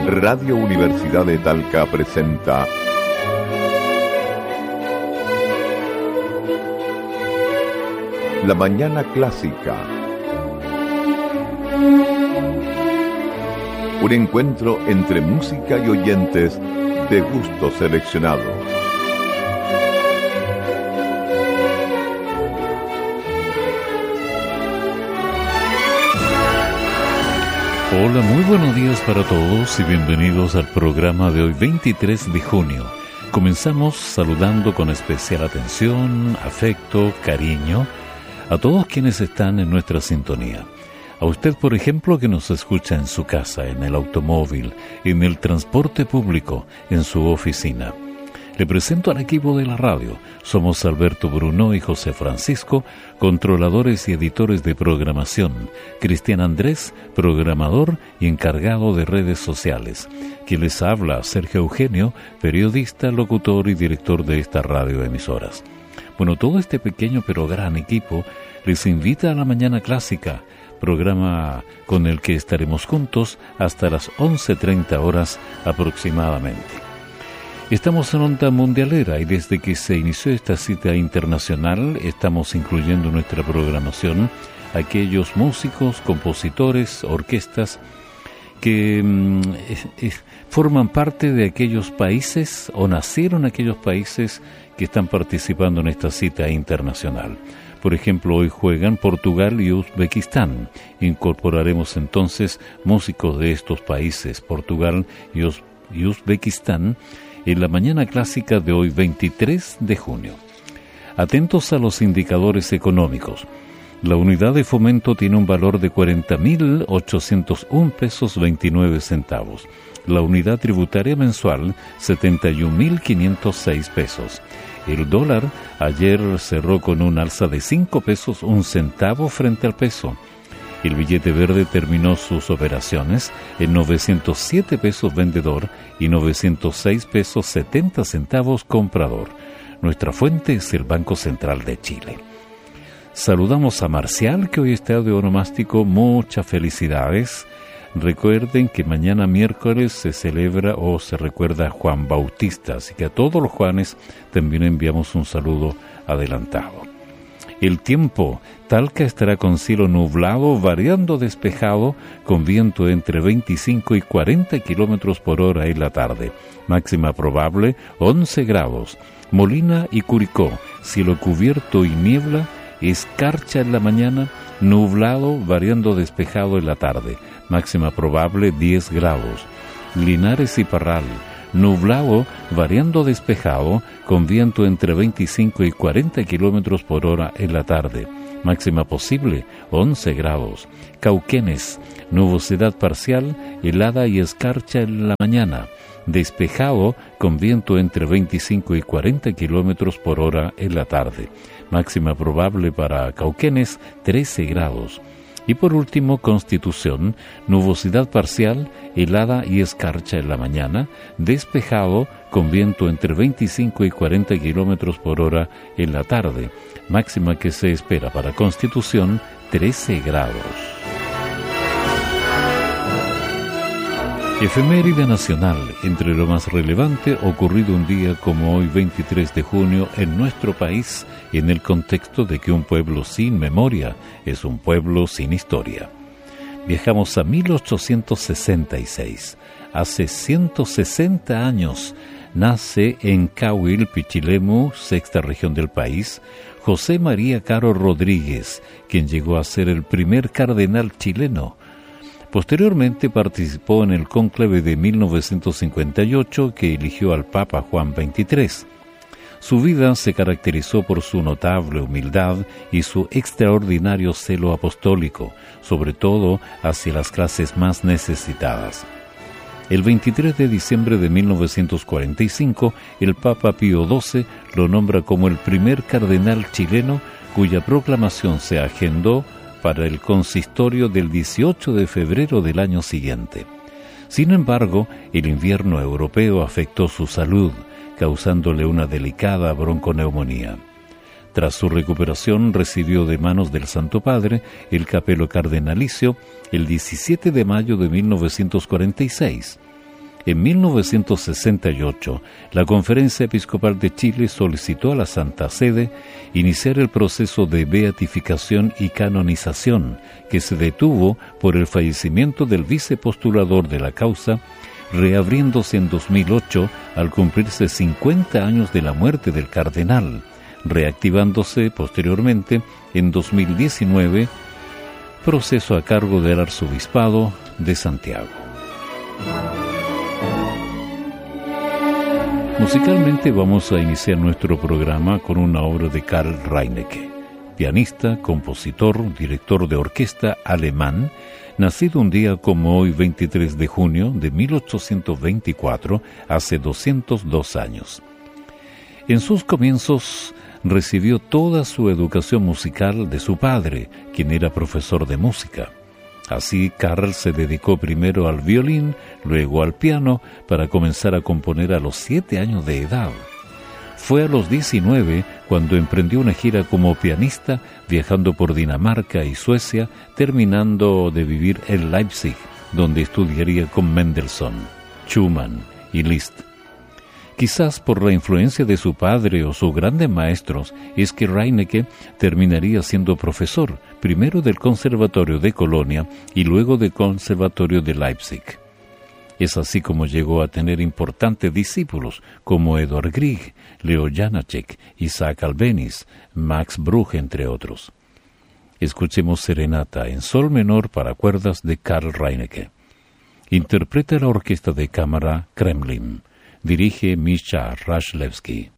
Radio Universidad de Talca presenta La Mañana Clásica. Un encuentro entre música y oyentes de gustos seleccionados. Hola, muy buenos días para todos y bienvenidos al programa de hoy, 23 de junio. Comenzamos saludando con especial atención, afecto, cariño a todos quienes están en nuestra sintonía. A usted, por ejemplo, que nos escucha en su casa, en el automóvil, en el transporte público, en su oficina. Le presento al equipo de la radio. Somos Alberto Bruno y José Francisco, controladores y editores de programación. Cristian Andrés, programador y encargado de redes sociales. Quien les habla, Sergio Eugenio, periodista, locutor y director de esta radioemisoras. Bueno, todo este pequeño pero gran equipo les invita a la Mañana Clásica, programa con el que estaremos juntos hasta las 11:30 horas aproximadamente. Estamos en onda mundialera y desde que se inició esta cita internacional estamos incluyendo en nuestra programación aquellos músicos, compositores, orquestas que forman parte de aquellos países o nacieron en aquellos países que están participando en esta cita internacional. Por ejemplo, hoy juegan Portugal y Uzbekistán. Incorporaremos entonces músicos de estos países, Portugal y Uzbekistán, en la Mañana Clásica de hoy, 23 de junio. Atentos a los indicadores económicos. La unidad de fomento tiene un valor de 40.801 pesos 29 centavos. La unidad tributaria mensual, 71.506 pesos. El dólar ayer cerró con un alza de 5 pesos 1 centavo frente al peso. El billete verde terminó sus operaciones en 907 pesos vendedor y 906 pesos 70 centavos comprador. Nuestra fuente es el Banco Central de Chile. Saludamos a Marcial, que hoy está de onomástico. Muchas felicidades. Recuerden que mañana miércoles se celebra o se recuerda a Juan Bautista, así que a todos los Juanes también enviamos un saludo adelantado. El tiempo: Talca estará con cielo nublado, variando despejado, con viento entre 25 y 40 kilómetros por hora en la tarde. Máxima probable 11 grados. Molina y Curicó, cielo cubierto y niebla, escarcha en la mañana, nublado, variando despejado en la tarde. Máxima probable 10 grados. Linares y Parral, nublado, variando despejado, con viento entre 25 y 40 kilómetros por hora en la tarde. Máxima posible 11 grados. Cauquenes, nubosidad parcial, helada y escarcha en la mañana. Despejado, con viento entre 25 y 40 kilómetros por hora en la tarde. Máxima probable para Cauquenes 13 grados. Y por último, Constitución, nubosidad parcial, helada y escarcha en la mañana, despejado, con viento entre 25 y 40 kilómetros por hora en la tarde. Máxima que se espera para Constitución, 13 grados. Efeméride nacional, entre lo más relevante ocurrido un día como hoy, 23 de junio, en nuestro país, en el contexto de que un pueblo sin memoria es un pueblo sin historia. Viajamos a 1866. Hace 160 años nace en Cahuil, Pichilemu, sexta región del país, José María Caro Rodríguez, quien llegó a ser el primer cardenal chileno. Posteriormente participó en el cónclave de 1958 que eligió al Papa Juan XXIII. Su vida se caracterizó por su notable humildad y su extraordinario celo apostólico, sobre todo hacia las clases más necesitadas. El 23 de diciembre de 1945, el Papa Pío XII lo nombra como el primer cardenal chileno, cuya proclamación se agendó para el consistorio del 18 de febrero del año siguiente. Sin embargo, el invierno europeo afectó su salud, causándole una delicada bronconeumonía. Tras su recuperación, recibió de manos del Santo Padre el capelo cardenalicio el 17 de mayo de 1946. En 1968, la Conferencia Episcopal de Chile solicitó a la Santa Sede iniciar el proceso de beatificación y canonización, que se detuvo por el fallecimiento del vicepostulador de la causa, reabriéndose en 2008 al cumplirse 50 años de la muerte del cardenal, reactivándose posteriormente en 2019, proceso a cargo del Arzobispado de Santiago. Musicalmente vamos a iniciar nuestro programa con una obra de Karl Reinecke, pianista, compositor, director de orquesta alemán, nacido un día como hoy 23 de junio de 1824, hace 202 años. En sus comienzos recibió toda su educación musical de su padre, quien era profesor de música. Así, Karl se dedicó primero al violín, luego al piano, para comenzar a componer a los 7 años de edad. Fue a los 19 cuando emprendió una gira como pianista, viajando por Dinamarca y Suecia, terminando de vivir en Leipzig, donde estudiaría con Mendelssohn, Schumann y Liszt. Quizás por la influencia de su padre o sus grandes maestros es que Reinecke terminaría siendo profesor, primero del Conservatorio de Colonia y luego del Conservatorio de Leipzig. Es así como llegó a tener importantes discípulos como Eduard Grieg, Leo Janáček, Isaac Albéniz, Max Bruch, entre otros. Escuchemos Serenata en sol menor para cuerdas de Karl Reinecke. Interpreta la orquesta de cámara Kremlin. Dirige Misha Rashlevsky.